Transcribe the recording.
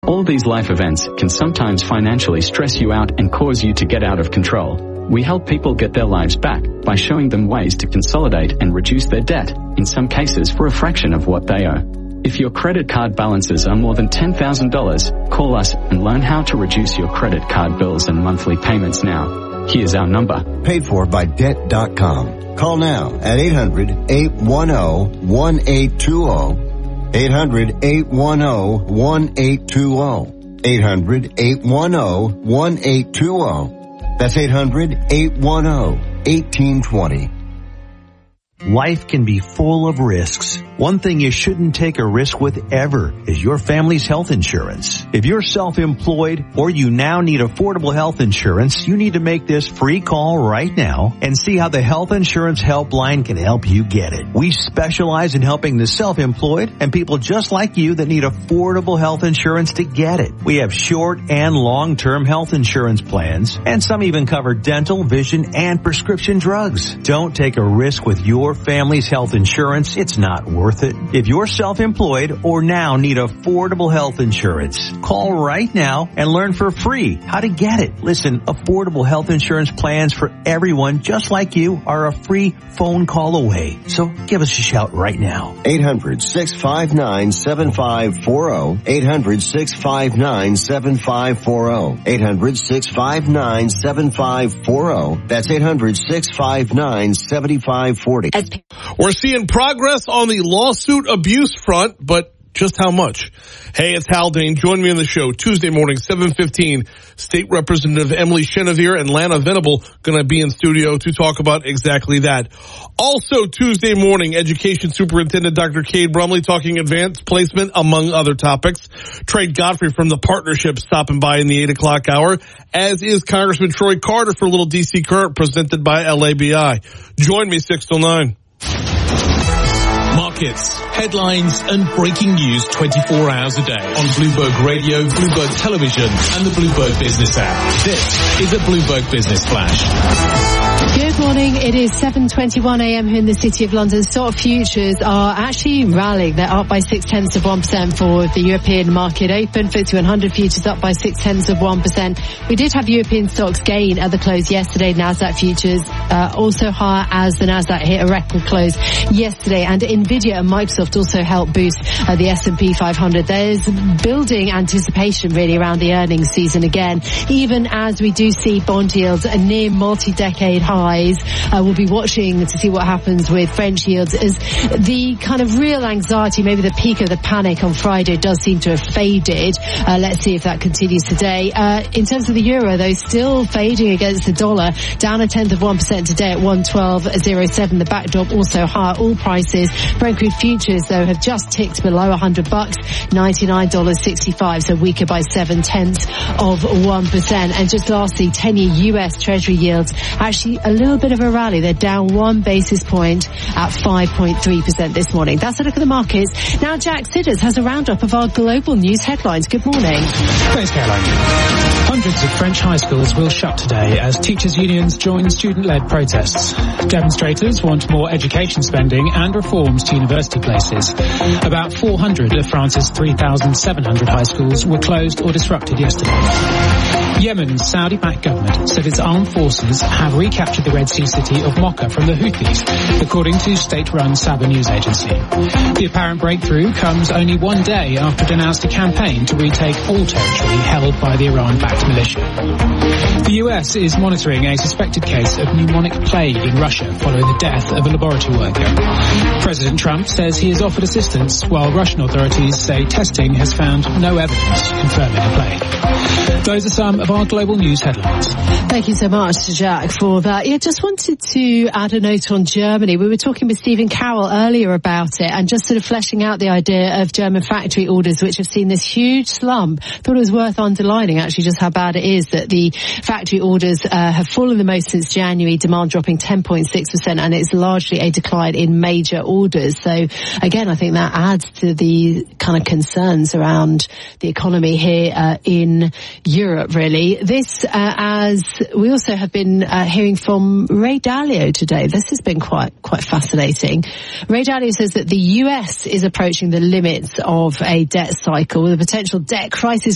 All these life events can sometimes financially stress you out and cause you to get out of control. We help people get their lives back by showing them ways to consolidate and reduce their debt, in some cases for a fraction of what they owe. If your credit card balances are more than $10,000, call us and learn how to reduce your credit card bills and monthly payments now. Here's our number. Paid for by Debt.com. Call now at 800-810-1820. 800-810-1820. 800-810-1820. That's 800-810-1820. Life can be full of risks. One thing you shouldn't take a risk with ever is your family's health insurance. If you're self-employed or you now need affordable health insurance, you need to make this free call right now and see how the Health Insurance Helpline can help you get it. We specialize in helping the self-employed and people just like you that need affordable health insurance to get it. We have short and long-term health insurance plans, and some even cover dental, vision, and prescription drugs. Don't take a risk with your family's health insurance. It's not worth it. If you're self-employed or now need affordable health insurance, call right now and learn for free how to get it. Listen, affordable health insurance plans for everyone just like you are a free phone call away. So give us a shout right now. 800-659-7540. 800-659-7540. 800-659-7540. That's 800-659-7540. We're seeing progress on the lawsuit abuse front, but just how much? Hey, it's Haldane. Join me on the show Tuesday morning, 7:15. State Representative Emily Chenevert and Lana Venable going to be in studio to talk about exactly that. Also Tuesday morning, Education Superintendent Dr. Cade Brumley talking advanced placement, among other topics. Trey Godfrey from the partnership stopping by in the 8 o'clock hour, as is Congressman Troy Carter for a little DC Current presented by LABI. Join me 6 till 9. Markets, headlines, and breaking news 24 hours a day on Bloomberg Radio, Bloomberg Television, and the Bloomberg Business app. This is a Bloomberg Business Flash. Good morning. It is 7:21 a.m. here in the City of London. Stock futures are actually rallying. They're up by 0.6% for the European market open. FTSE 100 futures up by 0.6%. We did have European stocks gain at the close yesterday. Nasdaq futures also higher as the Nasdaq hit a record close yesterday. And Nvidia and Microsoft also helped boost the S&P 500. There's building anticipation really around the earnings season again, even as we do see bond yields near multi-decade highs. We'll be watching to see what happens with French yields as the kind of real anxiety, maybe the peak of the panic on Friday does seem to have faded. Let's see if that continues today. In terms of the euro, though, still fading against the dollar, down 0.1% today at 112.07. The backdrop also higher. All prices, Brent crude futures, though, have just ticked below $100, $99.65, so weaker by 0.7%. And just lastly, 10-year US Treasury yields actually a little bit of a rally. They're down 1 basis point at 5.3% this morning. That's a look at the markets. Now Jack Sidders has a roundup of our global news headlines. Good morning. Thanks, Caroline. Hundreds of French high schools will shut today as teachers' unions join student-led protests. Demonstrators want more education spending and reforms to university places. About 400 of France's 3,700 high schools were closed or disrupted yesterday. Yemen's Saudi-backed government said its armed forces have recaptured the Red Sea city of Mocha from the Houthis, according to state-run Saba news agency. The apparent breakthrough comes only one day after it announced a campaign to retake all territory held by the Iran-backed militia. The US is monitoring a suspected case of pneumonic plague in Russia following the death of a laboratory worker. President Trump says he has offered assistance, while Russian authorities say testing has found no evidence confirming the plague. Those are some of our global news headlines. Thank you so much, Jack, for that. Yeah, just wanted to add a note on Germany. We were talking with Stephen Carroll earlier about it and just sort of fleshing out the idea of German factory orders, which have seen this huge slump. Thought it was worth underlining actually just how bad it is that the factory orders have fallen the most since January, demand dropping 10.6%, and it's largely a decline in major orders. So again, I think that adds to the kind of concerns around the economy here in Europe, really. This, as we also have been hearing from Ray Dalio today. This has been quite fascinating. Ray Dalio says that the US is approaching the limits of a debt cycle with a potential debt crisis